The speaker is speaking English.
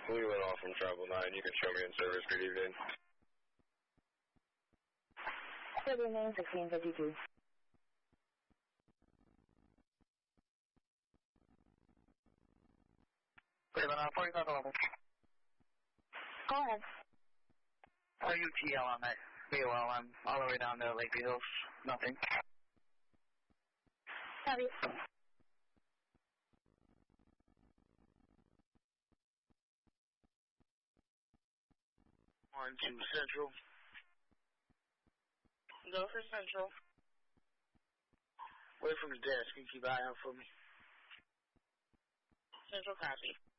Leland off from Travel 9. You can show me in service. Good evening. Good evening, 1652. Leland, 4511. Go ahead. Are you TL on that? BOL, I'm all the way down to Lakeview Hills. Nothing. Copy. 1-2 Central. Go for Central. Wait from the desk. You keep an eye out for me. Central copy.